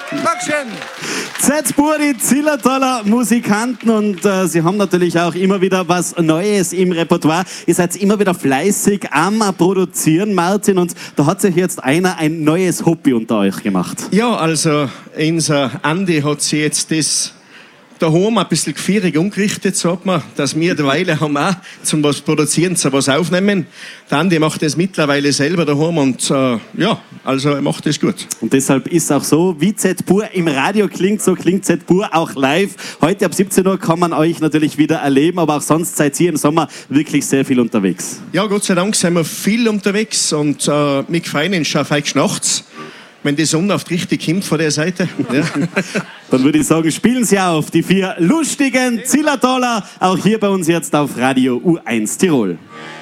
Dankeschön. Z-Pur, die Zillertaler Musikanten und sie haben natürlich auch immer wieder was Neues im Repertoire. Ihr seid immer wieder fleißig am Produzieren, Martin, und da hat sich jetzt einer ein neues Hobby unter euch gemacht. Ja, also unser Andi hat sich jetzt das daheim ein bisschen gefierig umgerichtet, sagt man, dass wir derweil haben auch zum was produzieren, zum was aufnehmen. Der Andi macht das mittlerweile selber daheim und ja, also er macht das gut. Und deshalb ist auch so, wie Z-Pur im Radio klingt, so klingt Z-Pur auch live. Heute ab 17 Uhr kann man euch natürlich wieder erleben, aber auch sonst seid ihr im Sommer wirklich sehr viel unterwegs. Ja, Gott sei Dank sind wir viel unterwegs und wir freuen uns schon auf heute nachts, wenn die Sonne auf die richtig kommt von der Seite. Ja. Dann würde ich sagen, spielen Sie auf die 4 lustigen Zillertaler, auch hier bei uns jetzt auf Radio U1 Tirol.